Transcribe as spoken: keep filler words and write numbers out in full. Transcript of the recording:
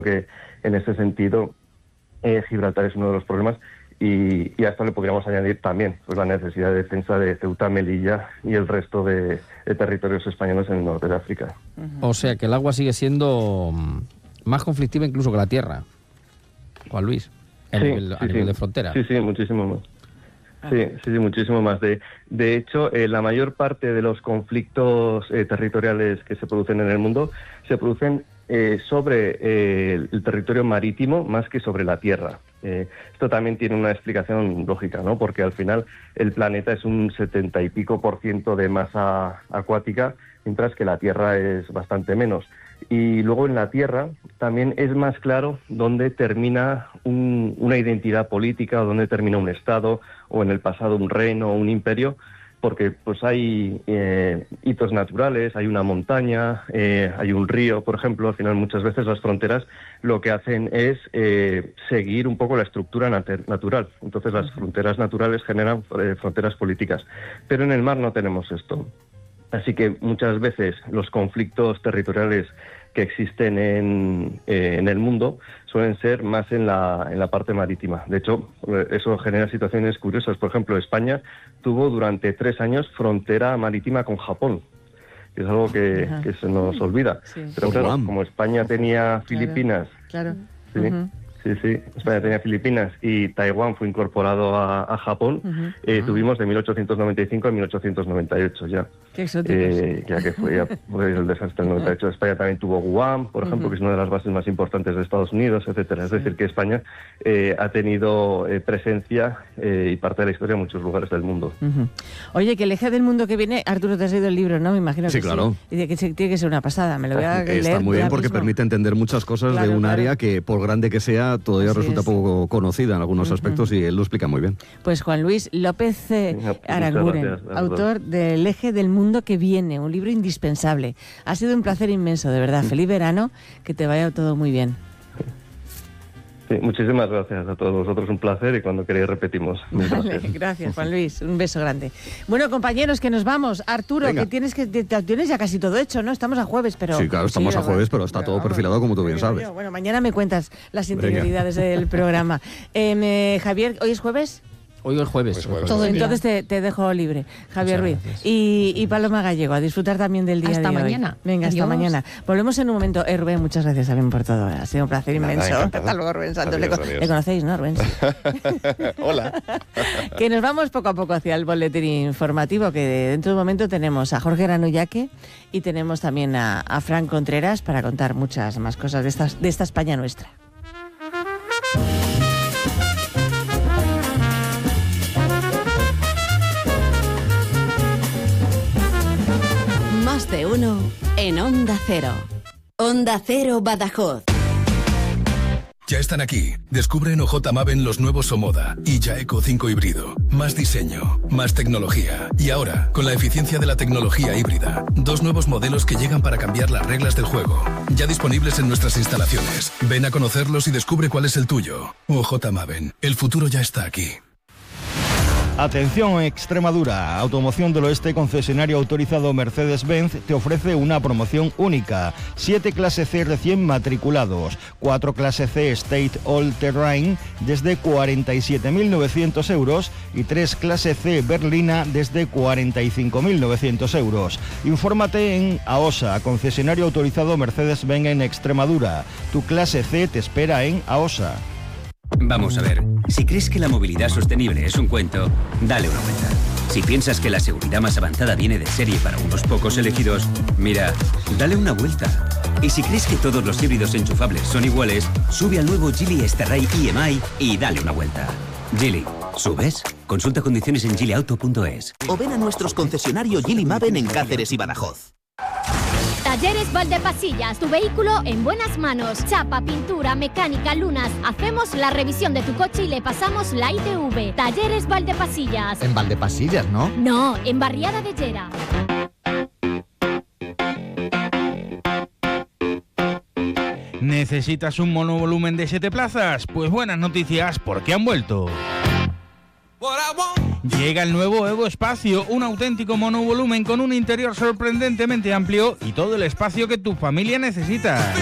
que en ese sentido eh, Gibraltar es uno de los problemas. Y, y a esto le podríamos añadir también pues, la necesidad de defensa de Ceuta, Melilla y el resto de, de territorios españoles en el norte de África. O sea que el agua sigue siendo más conflictiva incluso que la tierra, Juan Luis, a, sí, nivel, sí, a nivel sí. de frontera. Sí, sí, muchísimo más. Sí, sí, sí, muchísimo más. De, de hecho, eh, la mayor parte de los conflictos eh, territoriales que se producen en el mundo se producen eh, sobre eh, el territorio marítimo más que sobre la tierra. Eh, esto también tiene una explicación lógica, ¿no? Porque al final el planeta es un setenta y pico por ciento de masa acuática, mientras que la Tierra es bastante menos. Y luego en la Tierra también es más claro dónde termina un, una identidad política, o dónde termina un Estado, o en el pasado un reino o un imperio, porque pues hay eh, hitos naturales, hay una montaña, eh, hay un río, por ejemplo. Al final muchas veces las fronteras lo que hacen es eh, seguir un poco la estructura nat- natural. Entonces las fronteras naturales generan eh, fronteras políticas. Pero en el mar no tenemos esto. Así que muchas veces los conflictos territoriales que existen en, eh, en el mundo suelen ser más en la, en la parte marítima. De hecho, eso genera situaciones curiosas. Por ejemplo, España tuvo durante tres años frontera marítima con Japón, que es algo que, que se nos olvida. Sí. Pero claro, como España tenía Filipinas... Claro. Sí, uh-huh. Sí, sí. España tenía Filipinas y Taiwán fue incorporado a, a Japón. Uh-huh. Eh, uh-huh. Tuvimos de mil ochocientos noventa y cinco a mil ochocientos noventa y ocho ya. Qué exóticos. Eh, ya que fue ya, pues, el desastre del noventa y ocho. España también tuvo Guam, por ejemplo, uh-huh. que es una de las bases más importantes de Estados Unidos, etcétera. Sí. Es decir, que España eh, ha tenido eh, presencia eh, y parte de la historia en muchos lugares del mundo. Uh-huh. Oye, que el eje del mundo que viene, Arturo, te has leído el libro, ¿no? Me imagino que sí. claro. Sí. Y que tiene que ser una pasada. Me lo voy a leer. Está muy bien porque mismo. permite entender muchas cosas claro, de un claro. área que, por grande que sea, todavía Así resulta es. poco conocida en algunos uh-huh. aspectos y él lo explica muy bien. Pues Juan Luis López eh, Aranguren, gracias, autor del Eje del Mundo que Viene, un libro indispensable. Ha sido un placer inmenso, de verdad. Feliz verano, que te vaya todo muy bien. Sí, muchísimas gracias a todos vosotros, un placer y cuando queráis repetimos. Vale, gracias Juan Luis, un beso grande. Bueno, compañeros, que nos vamos. Arturo, Venga. que tienes que te, tienes ya casi todo hecho, ¿no? Estamos a jueves, pero... Sí, claro, estamos sí, a jueves, pero está pero, todo vamos, perfilado como tú bien sabes. Yo, bueno, mañana me cuentas las interioridades Venga. del programa. Eh, me, Javier, ¿hoy es jueves? Hoy es jueves. Pues jueves. Todo entonces te, te dejo libre, Javier Ruiz. Y, y Paloma Gallego, a disfrutar también del día hasta de hoy. Hasta mañana. Venga, Adiós. hasta mañana. Volvemos en un momento. Eh, Rubén, muchas gracias también por todo. Ha sido un placer Nada, inmenso. encantado. Hasta luego, Rubén Santos. Adiós, le, adiós. le conocéis, ¿no, Rubén? Hola. Que nos vamos poco a poco hacia el boletín informativo, que dentro de un momento tenemos a Jorge Granullaque y tenemos también a, a Fran Contreras para contar muchas más cosas de, estas, de esta España nuestra. Más de uno en Onda Cero. Onda Cero Badajoz. Ya están aquí. Descubre en O J Maven los nuevos Omoda y ya Eco cinco híbrido. Más diseño, más tecnología. Y ahora, con la eficiencia de la tecnología híbrida. Dos nuevos modelos que llegan para cambiar las reglas del juego. Ya disponibles en nuestras instalaciones. Ven a conocerlos y descubre cuál es el tuyo. O J Maven. El futuro ya está aquí. Atención Extremadura, Automoción del Oeste, concesionario autorizado Mercedes-Benz, te ofrece una promoción única. siete clase C recién matriculados, cuatro clase C State All Terrain desde cuarenta y siete mil novecientos euros y tres clase C Berlina desde cuarenta y cinco mil novecientos euros. Infórmate en AOSA, concesionario autorizado Mercedes-Benz en Extremadura. Tu clase C te espera en AOSA. Vamos a ver, si crees que la movilidad sostenible es un cuento, dale una vuelta. Si piensas que la seguridad más avanzada viene de serie para unos pocos elegidos, mira, dale una vuelta. Y si crees que todos los híbridos enchufables son iguales, sube al nuevo Geely Starray E M I y dale una vuelta. Geely, ¿subes? Consulta condiciones en geely auto punto es. O ven a nuestros concesionarios Geely Maven en Cáceres y Badajoz. Talleres Valdepasillas, tu vehículo en buenas manos. Chapa, pintura, mecánica, lunas. Hacemos la revisión de tu coche y le pasamos la I T V. Talleres Valdepasillas. En Valdepasillas, ¿no? No, en Barriada de Llera. ¿Necesitas un monovolumen de siete plazas? Pues buenas noticias, porque han vuelto. Llega el nuevo Evo Espacio, un auténtico monovolumen con un interior sorprendentemente amplio y todo el espacio que tu familia necesita.